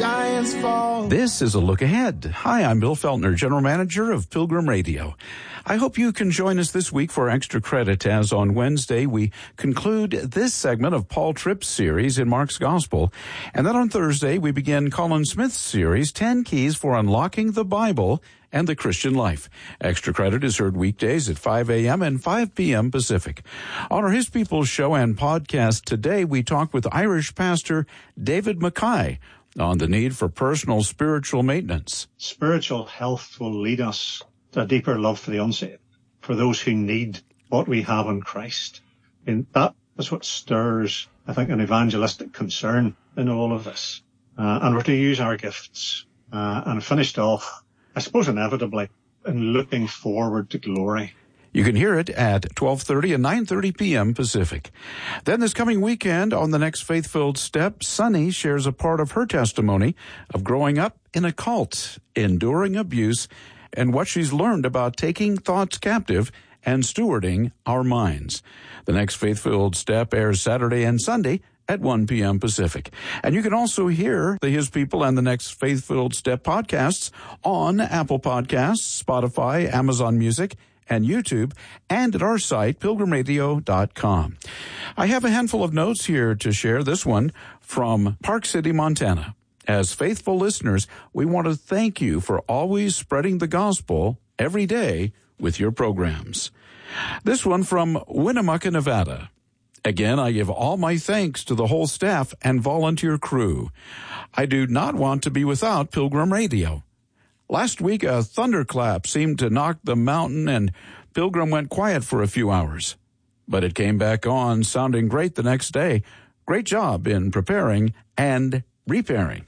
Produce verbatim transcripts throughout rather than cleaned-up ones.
giants fall. This is a look ahead. Hi, I'm Bill Feltner, General Manager of Pilgrim Radio. I hope you can join us this week for Extra Credit, as on Wednesday we conclude this segment of Paul Tripp's series in Mark's Gospel. And then on Thursday we begin Colin Smith's series, ten Keys for Unlocking the Bible and the Christian Life. Extra Credit is heard weekdays at five a.m. and five p.m. Pacific. On our His People show and podcast today, we talk with Irish pastor David Mackay on the need for personal spiritual maintenance. Spiritual health will lead us to a deeper love for the unsaved, for those who need what we have in Christ. And that is what stirs, I think, an evangelistic concern in all of this. Uh, and we're to use our gifts. Uh, and finished off, I suppose inevitably, in looking forward to glory. You can hear it at twelve thirty and nine thirty p.m. Pacific. Then this coming weekend on the next Faith-Filled Step, Sunny shares a part of her testimony of growing up in a cult, enduring abuse, and what she's learned about taking thoughts captive and stewarding our minds. The next Faith-Filled Step airs Saturday and Sunday at one p.m. Pacific. And you can also hear the His People and the next Faith-Filled Step podcasts on Apple Podcasts, Spotify, Amazon Music, and YouTube, and at our site, pilgrim radio dot com. I have a handful of notes here to share, this one from Park City, Montana. As faithful listeners, we want to thank you for always spreading the gospel every day with your programs. This one from Winnemucca, Nevada. Again, I give all my thanks to the whole staff and volunteer crew. I do not want to be without Pilgrim Radio. Last week, a thunderclap seemed to knock the mountain, and Pilgrim went quiet for a few hours. But it came back on, sounding great the next day. Great job in preparing and repairing.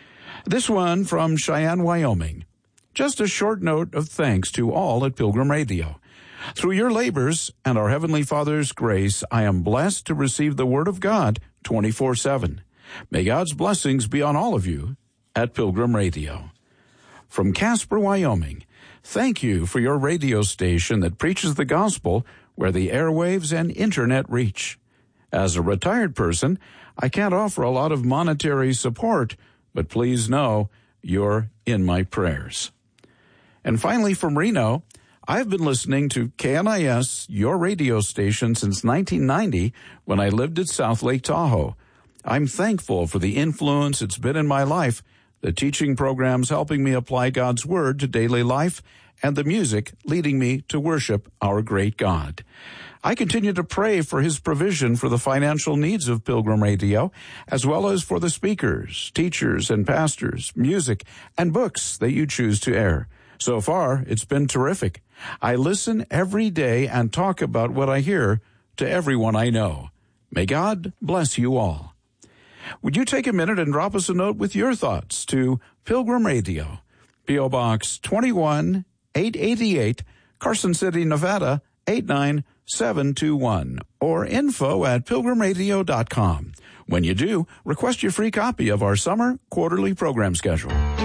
This one from Cheyenne, Wyoming. Just a short note of thanks to all at Pilgrim Radio. Through your labors and our Heavenly Father's grace, I am blessed to receive the Word of God twenty-four seven. May God's blessings be on all of you at Pilgrim Radio. From Casper, Wyoming, thank you for your radio station that preaches the gospel where the airwaves and internet reach. As a retired person, I can't offer a lot of monetary support, but please know you're in my prayers. And finally, from Reno, I've been listening to K N I S, your radio station, since nineteen ninety when I lived at South Lake Tahoe. I'm thankful for the influence it's been in my life, the teaching programs helping me apply God's Word to daily life, and the music leading me to worship our great God. I continue to pray for His provision for the financial needs of Pilgrim Radio, as well as for the speakers, teachers, and pastors, music, and books that you choose to air. So far, it's been terrific. I listen every day and talk about what I hear to everyone I know. May God bless you all. Would you take a minute and drop us a note with your thoughts to Pilgrim Radio, P O Box twenty-one eight eighty-eight, Carson City, Nevada, eight nine seven two one, or info at pilgrim radio dot com. When you do, request your free copy of our summer quarterly program schedule.